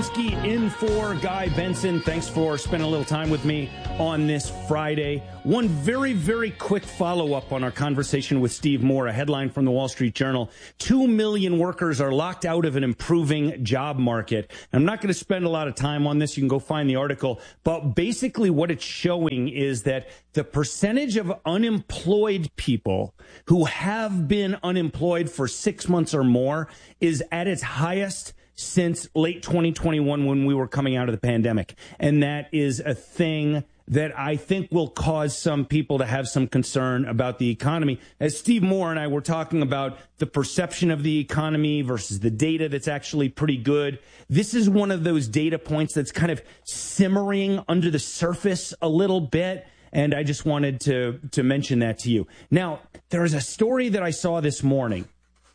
Kaminsky in for Guy Benson. Thanks for spending a little time with me on this Friday. One very, very quick follow-up on our conversation with Steve Moore, a headline from the Wall Street Journal. 2 million workers are locked out of an improving job market. I'm not going to spend a lot of time on this. You can go find the article. But basically what it's showing is that the percentage of unemployed people who have been unemployed for 6 months or more is at its highest since late 2021 when we were coming out of the pandemic. And that is a thing that I think will cause some people to have some concern about the economy. As Steve Moore and I were talking about the perception of the economy versus the data that's actually pretty good, this is one of those data points that's kind of simmering under the surface a little bit. And I just wanted to mention that to you. Now, there is a story that I saw this morning.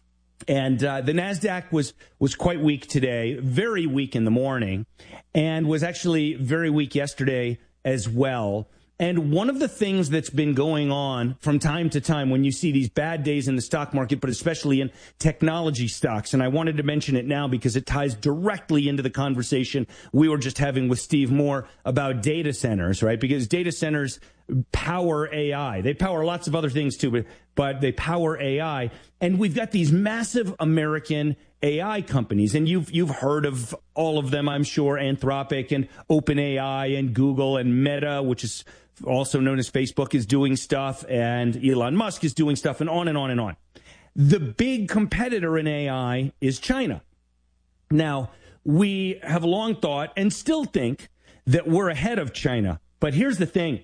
And the NASDAQ was quite weak today, very weak in the morning, and was actually very weak yesterday as well. And one of the things that's been going on from time to time when you see these bad days in the stock market, but especially in technology stocks, and I wanted to mention it now because it ties directly into the conversation we were just having with Steve Moore about data centers, right? Because data centers power AI. They power lots of other things too, but they power AI. And we've got these massive American AI companies, and you've heard of all of them, I'm sure, Anthropic and OpenAI and Google and Meta, which is also known as Facebook, is doing stuff, and Elon Musk is doing stuff, and on and on and on. The big competitor in AI is China. Now, we have long thought and still think that we're ahead of China. But here's the thing.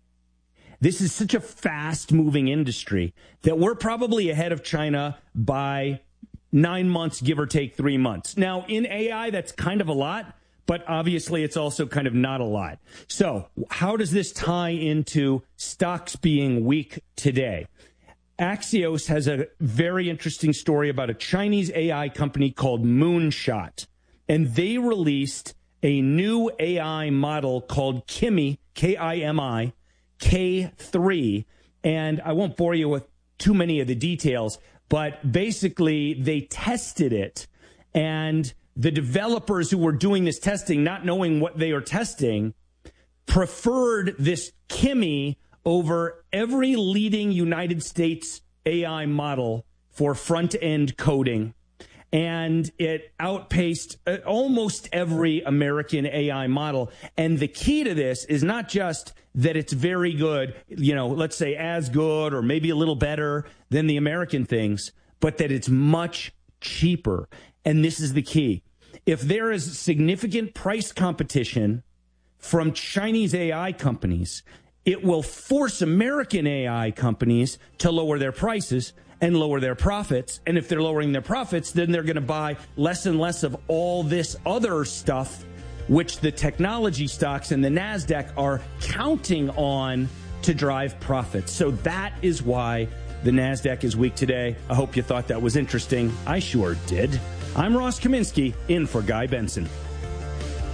This is such a fast-moving industry that we're probably ahead of China by 9 months, give or take 3 months. Now, in AI, that's kind of a lot, but obviously it's also kind of not a lot. So how does this tie into stocks being weak today? Axios has a very interesting story about a Chinese AI company called Moonshot, and they released a new AI model called Kimi, K-I-M-I, K3, and I won't bore you with too many of the details, but basically they tested it, and the developers who were doing this testing, not knowing what they are testing, preferred this Kimi over every leading United States AI model for front-end coding, and it outpaced almost every American AI model. And the key to this is not just that it's very good, let's say as good or maybe a little better than the American things, but that it's much cheaper. And this is the key. If there is significant price competition from Chinese AI companies, it will force American AI companies to lower their prices and lower their profits. And if they're lowering their profits, then they're going to buy less and less of all this other stuff, which the technology stocks and the NASDAQ are counting on to drive profits. So that is why the NASDAQ is weak today. I hope you thought that was interesting. I sure did. I'm Ross Kaminsky, in for Guy Benson.